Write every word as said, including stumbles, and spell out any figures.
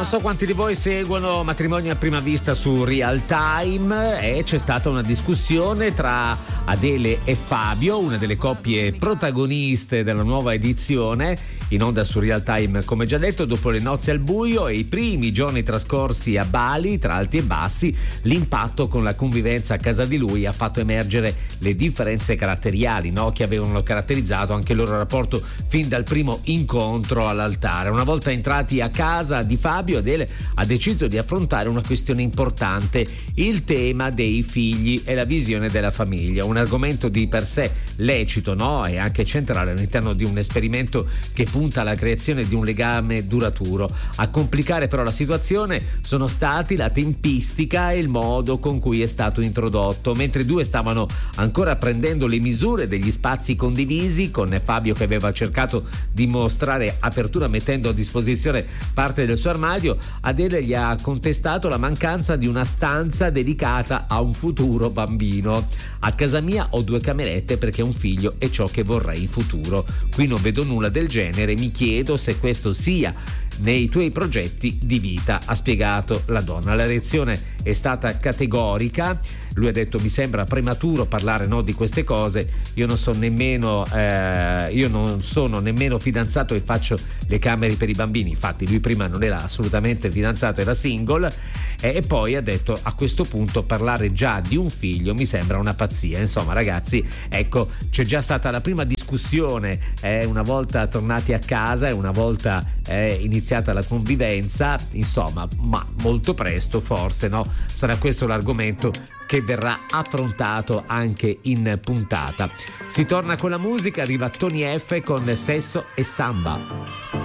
so quanti di voi seguono Matrimoni a prima vista su Real Time e c'è stata una discussione tra Adele e Fabio, una delle coppie protagoniste della nuova edizione, in onda su Real Time, come già detto, dopo le nozze al buio e i primi giorni trascorsi a Bali, tra alti e bassi. L'impatto con la convivenza a casa di lui ha fatto emergere le differenze caratteriali, no? Che avevano caratterizzato anche il loro rapporto fin dal primo incontro all'altare. Una volta entrati a casa di Fabio, Adele ha deciso di affrontare una questione importante, il tema dei figli e la visione della famiglia, un argomento di per sé lecito, no? E anche centrale all'interno di un esperimento che punta alla creazione di un legame duraturo. A complicare però la situazione sono stati la tempistica e il modo con cui è stato introdotto. Mentre i due stavano ancora prendendo le misure degli spazi condivisi, con Fabio che aveva cercato di mostrare apertura mettendo a disposizione parte del suo armadio, Adele gli ha contestato la mancanza di una stanza dedicata a un futuro bambino. A casa mia ho due camerette perché un figlio è ciò che vorrei in futuro. Qui non vedo nulla del genere, mi chiedo se questo sia nei tuoi progetti di vita, ha spiegato la donna. La reazione è stata categorica. Lui ha detto: mi sembra prematuro parlare, no, di queste cose, io non sono nemmeno eh, io non sono nemmeno fidanzato e faccio le camere per i bambini. Infatti lui prima non era assolutamente fidanzato, era single, eh, e poi ha detto: a questo punto parlare già di un figlio mi sembra una pazzia. Insomma ragazzi, ecco, c'è già stata la prima discussione eh, una volta tornati a casa e una volta eh, iniziata la convivenza, insomma, ma molto presto forse, no, sarà questo l'argomento che verrà affrontato anche in puntata. Si torna con la musica, arriva Tony F con Sesso e Samba.